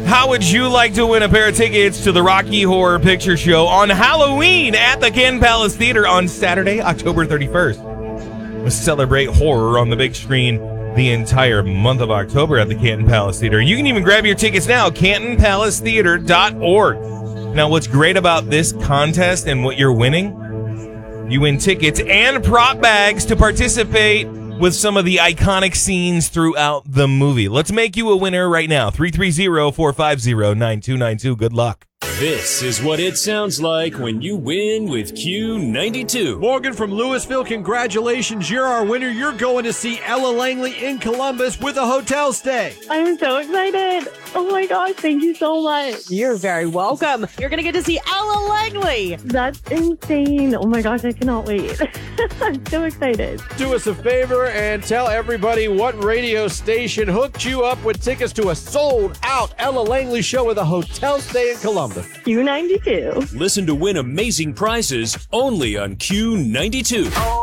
How would you like to win a pair of tickets to the Rocky Horror Picture Show on Halloween at the Canton Palace Theater on Saturday, October 31st? We'll celebrate horror on the big screen the entire month of October at the Canton Palace Theater. You can even grab your tickets now, cantonpalacetheater.org. Now, what's great about this contest and what you're winning? You win tickets and prop bags to participate with some of the iconic scenes throughout the movie. Let's make you a winner right now. 330-450-9292. Good luck. This is what it sounds like when you win with Q92. Morgan from Louisville, congratulations. You're our winner. You're going to see Ella Langley in Columbus with a hotel stay. I'm so excited. Oh my gosh, thank you so much. You're very welcome. You're going to get to see Ella Langley. That's insane. Oh my gosh, I cannot wait. I'm so excited. Do us a favor and tell everybody what radio station hooked you up with tickets to a sold-out Ella Langley show with a hotel stay in Columbus. Q92. Listen to win amazing prizes only on Q92.